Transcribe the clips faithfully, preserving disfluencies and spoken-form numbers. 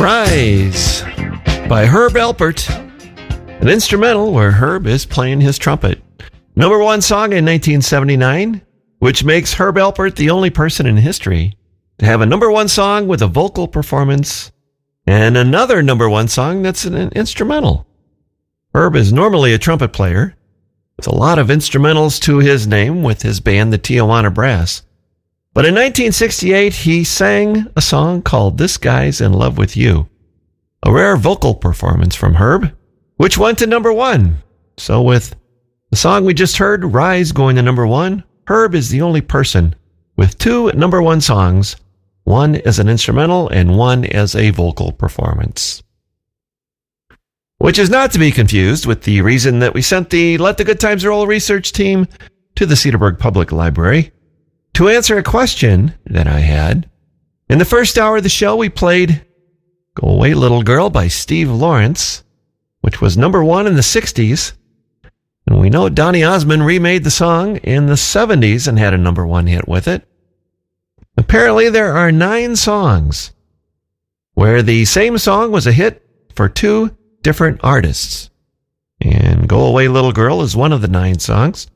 Rise by Herb Alpert, an instrumental where Herb is playing his trumpet. Number one song in nineteen seventy-nine, which makes Herb Alpert the only person in history to have a number one song with a vocal performance and another number one song that's an instrumental. Herb is normally a trumpet player with a lot of instrumentals to his name with his band, the Tijuana Brass. But in nineteen sixty-eight, he sang a song called This Guy's in Love with You, a rare vocal performance from Herb, which went to number one. So with the song we just heard, Rise, going to number one, Herb is the only person with two number one songs, one as an instrumental and one as a vocal performance. Which is not to be confused with the reason that we sent the Let the Good Times Roll research team to the Cedarburg Public Library to answer a question that I had. In the first hour of the show, we played Go Away Little Girl by Steve Lawrence, which was number one in the sixties. And we know Donny Osmond remade the song in the seventies and had a number one hit with it. Apparently, there are nine songs where the same song was a hit for two different artists. And Go Away Little Girl is one of the nine songs.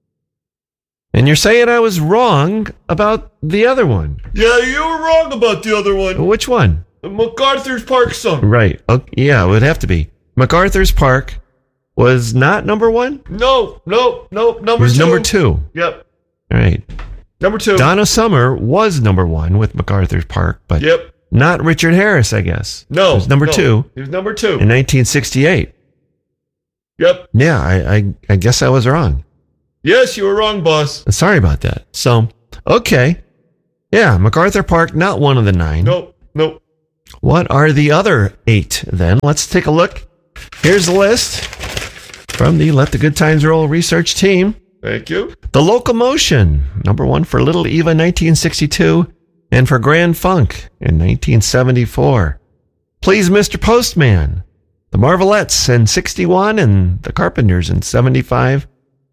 And you're saying I was wrong about the other one. Yeah, you were wrong about the other one. Which one? The MacArthur's Park song. Right. Okay, yeah, it would have to be. MacArthur's Park was not number one? No, no, no, number two. It was two. number two. Yep. All right. Number two. Donna Summer was number one with MacArthur's Park, but yep. not Richard Harris, I guess. No. It was number no. two. He was number two. In nineteen sixty-eight. Yep. Yeah, I, I, I guess I was wrong. Yes, you were wrong, boss. Sorry about that. So, okay. Yeah, MacArthur Park, not one of the nine. Nope, nope. What are the other eight, then? Let's take a look. Here's the list from the Let the Good Times Roll research team. Thank you. The Locomotion, number one for Little Eva, nineteen sixty-two, and for Grand Funk in nineteen seventy-four. Please, Mister Postman, the Marvelettes in sixty-one, and the Carpenters in seventy-five.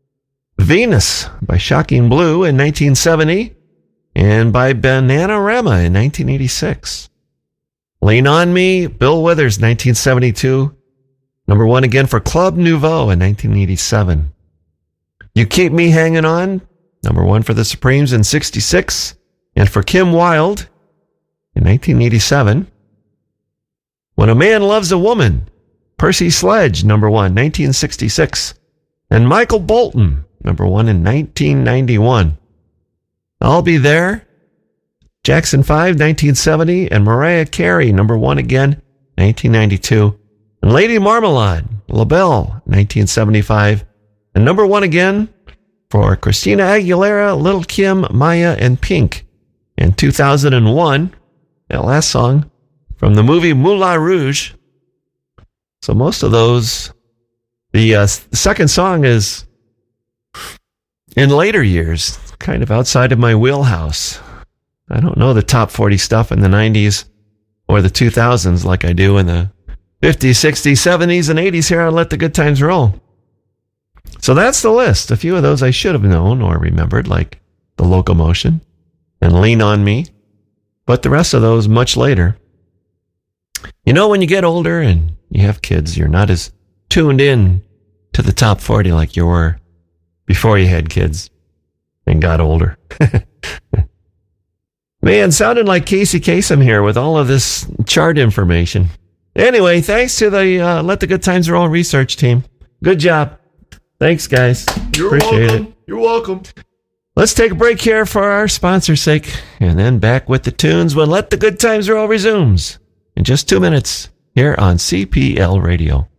Venus by Shocking Blue in nineteen seventy, and by Bananarama in nineteen eighty-six. Lean On Me, Bill Withers, nineteen seventy-two. Number one again for Club Nouveau in nineteen eighty-seven. You Keep Me Hanging On, number one for the Supremes in sixty-six, and for Kim Wilde in nineteen eighty-seven. When a Man Loves a Woman, Percy Sledge, number one, nineteen sixty-six, and Michael Bolton, number one in nineteen ninety-one. I'll Be There, Jackson five, nineteen seventy, and Mariah Carey, number one again, nineteen ninety-two. And Lady Marmalade, LaBelle, nineteen seventy-five. And number one again for Christina Aguilera, Lil' Kim, Maya, and Pink in two thousand one. That last song from the movie Moulin Rouge. So most of those, the, uh, the second song is in later years, kind of outside of my wheelhouse. I don't know the top forty stuff in the nineties or the two thousands like I do in the fifties, sixties, seventies, and eighties here on Let the Good Times Roll. So that's the list. A few of those I should have known or remembered, like The Locomotion and Lean On Me, but the rest of those much later. You know, when you get older and you have kids, you're not as tuned in to the top forty like you were before you had kids and got older. Man, sounding like Casey Kasem here with all of this chart information. Anyway, thanks to the uh, Let the Good Times Roll research team. Good job. Thanks, guys. You're Appreciate welcome. it. You're welcome. Let's take a break here for our sponsor's sake, and then back with the tunes when Let the Good Times Roll resumes in just two minutes here on C P L Radio.